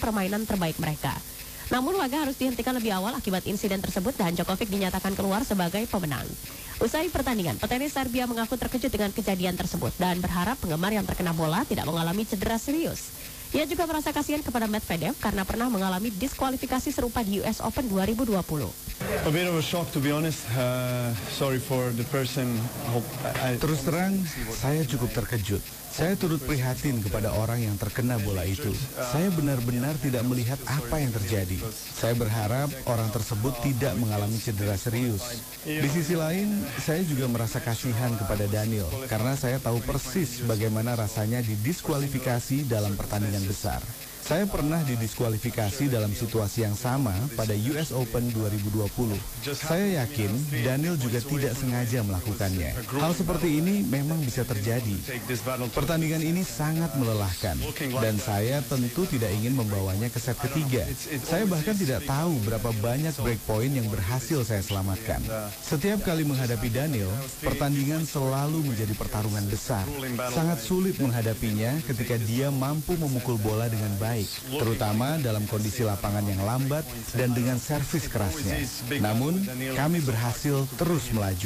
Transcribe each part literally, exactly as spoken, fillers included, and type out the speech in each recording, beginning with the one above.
permainan terbaik mereka. Namun laga harus dihentikan lebih awal akibat insiden tersebut dan Djokovic dinyatakan keluar sebagai pemenang. Usai pertandingan, petenis Serbia mengaku terkejut dengan kejadian tersebut dan berharap penggemar yang terkena bola tidak mengalami cedera serius. Ia juga merasa kasihan kepada Medvedev karena pernah mengalami diskualifikasi serupa di U S Open dua ribu dua puluh. A bit of a shock, to be honest. Uh, sorry for the person. Hope I... Terus terang, saya cukup terkejut. Saya turut prihatin kepada orang yang terkena bola itu. Saya benar-benar tidak melihat apa yang terjadi. Saya berharap orang tersebut tidak mengalami cedera serius. Di sisi lain, saya juga merasa kasihan kepada Daniil karena saya tahu persis bagaimana rasanya didiskualifikasi dalam pertandingan besar. Saya pernah didiskualifikasi dalam situasi yang sama pada U S Open dua ribu dua puluh. Saya yakin Daniil juga tidak sengaja melakukannya. Hal seperti ini memang bisa terjadi. Pertandingan ini sangat melelahkan dan saya tentu tidak ingin membawanya ke set ketiga. Saya bahkan tidak tahu berapa banyak break point yang berhasil saya selamatkan. Setiap kali menghadapi Daniil, pertandingan selalu menjadi pertarungan besar. Sangat sulit menghadapinya ketika dia mampu memukul bola dengan baik, terutama dalam kondisi lapangan yang lambat dan dengan servis kerasnya. Namun, kami berhasil terus melaju.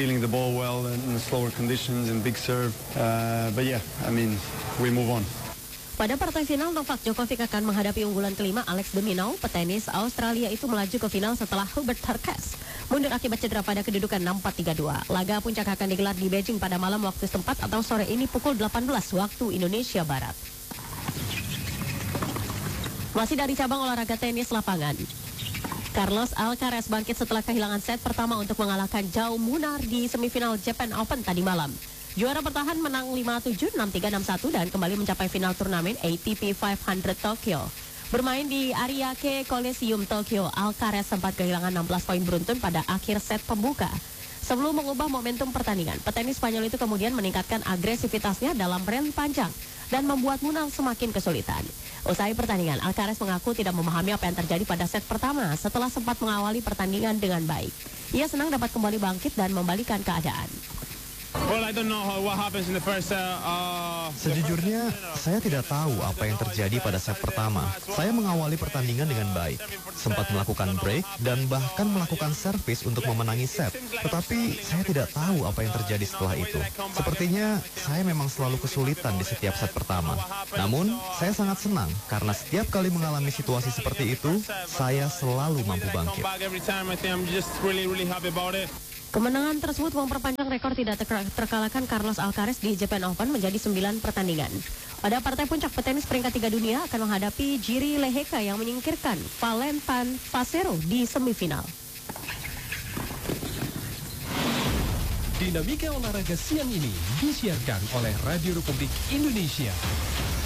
Pada partai final, Novak Djokovic akan menghadapi unggulan kelima Alex de Minaur. Petenis Australia itu melaju ke final setelah Hubert Hurkacz mundur akibat cedera pada kedudukan enam empat tiga dua. Laga puncak akan digelar di Beijing pada malam waktu setempat atau sore ini pukul delapan belas waktu Indonesia Barat. Masih dari cabang olahraga tenis lapangan, Carlos Alcaraz bangkit setelah kehilangan set pertama untuk mengalahkan Zhao Munar di semifinal Japan Open tadi malam. Juara bertahan menang lima tujuh, enam tiga, enam satu dan kembali mencapai final turnamen A T P lima ratus Tokyo. Bermain di Ariake Coliseum Tokyo, Alcaraz sempat kehilangan enam belas poin beruntun pada akhir set pembuka. Sebelum mengubah momentum pertandingan, petenis Spanyol itu kemudian meningkatkan agresivitasnya dalam rally panjang dan membuat Munar semakin kesulitan. Usai pertandingan, Alcaraz mengaku tidak memahami apa yang terjadi pada set pertama setelah sempat mengawali pertandingan dengan baik. Ia senang dapat kembali bangkit dan membalikan keadaan. Sejujurnya, saya tidak tahu apa yang terjadi pada set pertama. Saya mengawali pertandingan dengan baik, sempat melakukan break dan bahkan melakukan servis untuk memenangi set. Tetapi saya tidak tahu apa yang terjadi setelah itu. Sepertinya saya memang selalu kesulitan di setiap set pertama. Namun, saya sangat senang karena setiap kali mengalami situasi seperti itu, saya selalu mampu bangkit. Kemenangan tersebut memperpanjang rekor tidak ter- terkalahkan Carlos Alcaraz di Japan Open menjadi sembilan pertandingan. Pada partai puncak, petenis peringkat tiga dunia akan menghadapi Jiri Lehecka yang menyingkirkan Valentin Vasero di semifinal. Dinamika olahraga siang ini disiarkan oleh Radio Republik Indonesia.